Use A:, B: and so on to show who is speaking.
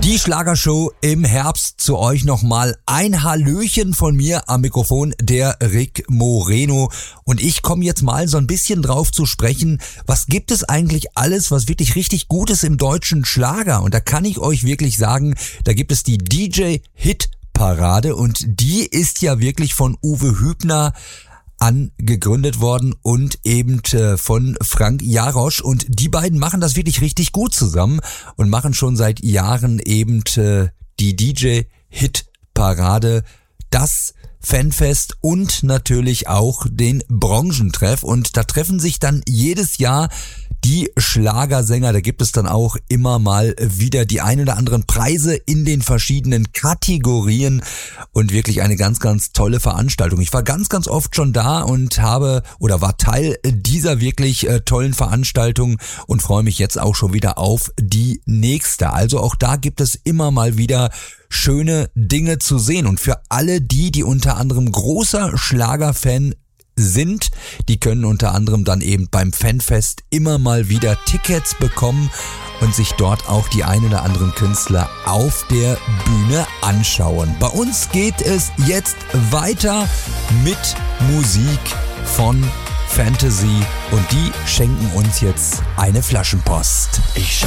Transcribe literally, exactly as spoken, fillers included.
A: Die Schlagershow im Herbst zu euch nochmal. Ein Hallöchen von mir am Mikrofon, der Rick Moreno. Und ich komme jetzt mal so ein bisschen drauf zu sprechen, was gibt es eigentlich alles, was wirklich richtig gut ist im deutschen Schlager? Und da kann ich euch wirklich sagen, da gibt es die D J-Hit-Parade und die ist ja wirklich von Uwe Hübner angegründet worden und eben äh, von Frank Jarosch, und die beiden machen das wirklich richtig gut zusammen und machen schon seit Jahren eben äh, die D J-Hit-Parade, das Fanfest und natürlich auch den Branchentreff, und da treffen sich dann jedes Jahr die Schlagersänger. Da gibt es dann auch immer mal wieder die ein oder anderen Preise in den verschiedenen Kategorien und wirklich eine ganz, ganz tolle Veranstaltung. Ich war ganz, ganz oft schon da und habe oder war Teil dieser wirklich äh, tollen Veranstaltung und freue mich jetzt auch schon wieder auf die nächste. Also auch da gibt es immer mal wieder schöne Dinge zu sehen, und für alle die, die unter anderem großer Schlagerfan sind, die können unter anderem dann eben beim Fanfest immer mal wieder Tickets bekommen und sich dort auch die ein oder anderen Künstler auf der Bühne anschauen. Bei uns geht es jetzt weiter mit Musik von Fantasy, und die schenken uns jetzt eine Flaschenpost. Ich